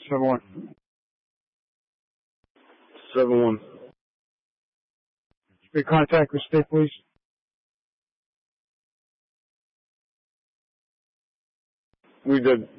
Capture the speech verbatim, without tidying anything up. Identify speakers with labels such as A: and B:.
A: Seven one.
B: Seven one.
A: Make contact with state police.
B: We did.